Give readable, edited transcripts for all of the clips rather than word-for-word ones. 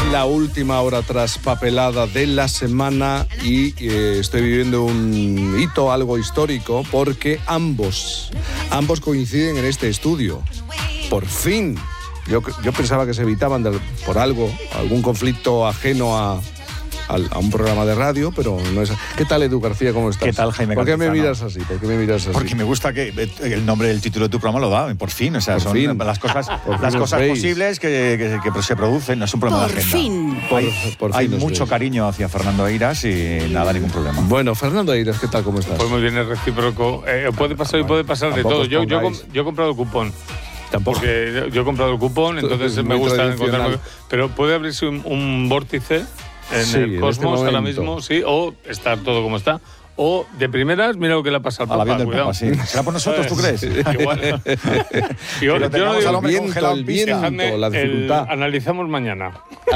la última hora traspapelada de la semana y estoy viviendo un hito algo histórico porque ambos coinciden en este estudio. Por fin. Yo pensaba que se evitaban por algún conflicto ajeno a un programa de radio, pero no es. ¿Qué tal, Edu García? ¿Cómo estás? ¿Qué tal, Jaime ¿Por qué Cantizano? me miras así? Porque me gusta que el nombre del título de tu programa lo da, por fin. O sea, son las cosas posibles que se producen, no es un problema de agenda. Hay mucho cariño hacia Fernando Eiras y nada, ningún problema. Bueno, Fernando Eiras, ¿qué tal? ¿Cómo estás? Pues muy bien, es recíproco. Puede pasar y puede pasar de todo. Yo he comprado el cupón. Tampoco. Porque yo he comprado el cupón, entonces me gusta encontrarme. Pero puede abrirse un vórtice en el cosmos ahora mismo, sí, o estar todo como está. O de primeras, mira lo que le ha pasado al Papa, cuidado. Sí. ¿Será por nosotros, tú crees? Igual. Yo no digo el viento, la dificultad. Analizamos mañana.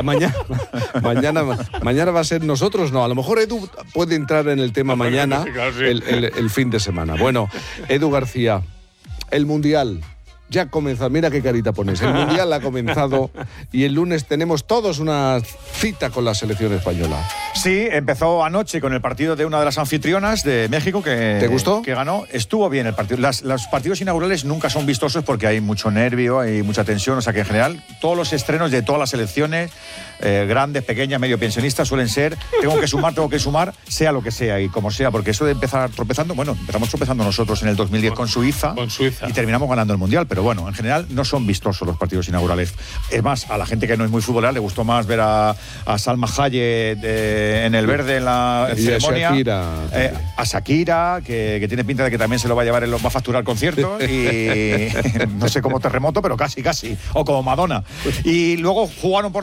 Mañana va a ser nosotros, no. A lo mejor Edu puede entrar en el tema mañana, claro, sí. el fin de semana. Bueno, Edu García, el Mundial ya ha comenzado. Mira qué carita pones. El Mundial ha comenzado y el lunes tenemos todos una cita con la selección española. Sí, empezó anoche con el partido de una de las anfitrionas de México que ¿te gustó? Que ganó. Estuvo bien el partido. Los partidos inaugurales nunca son vistosos porque hay mucho nervio, hay mucha tensión. O sea que en general todos los estrenos de todas las selecciones, grandes, pequeñas, medio pensionistas, suelen ser tengo que sumar, sea lo que sea y como sea. Porque eso de empezar tropezando, bueno, empezamos tropezando nosotros en el 2010 con Suiza. Y terminamos ganando el Mundial. Pero bueno, en general no son vistosos los partidos inaugurales. Es más, a la gente que no es muy futbolera le gustó más ver a Salma Hayek en el verde en la ceremonia. A Shakira, que tiene pinta de que también se lo va a llevar, va a facturar el concierto. Y no sé, como Terremoto, pero casi. O como Madonna. Y luego jugaron por